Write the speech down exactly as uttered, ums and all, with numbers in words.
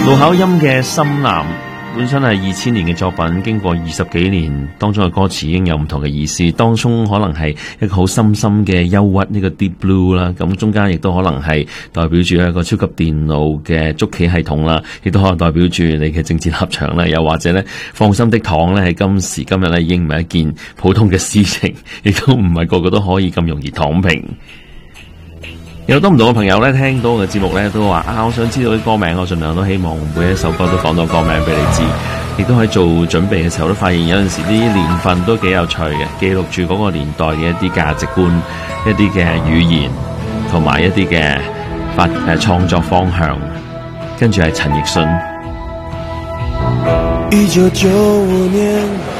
盧巧音嘅《深藍》本身係二千年嘅作品，經過二十幾年當中嘅歌詞已經有唔同嘅意思，當中可能係一個好深深嘅憂鬱，呢個 deep blue 啦，咁中間亦都可能係代表住一個超級電腦嘅捉棋系統啦，亦都可能代表住你嘅政治立場啦，又或者咧放心的躺咧喺今時今日咧已經唔係一件普通嘅事情，亦都唔係個個都可以咁容易躺平。有多唔同嘅朋友咧，聽到我嘅節目咧，都話啊，我想知道啲歌名，我盡量都希望每一首歌都講到歌名俾你知。亦都喺做準備嘅時候，都發現有陣時啲年份都幾有趣嘅，記錄住嗰個年代嘅一啲價值觀、一啲嘅語言，同埋一啲嘅發誒創作方向。跟住係陳奕迅。 一九九五年。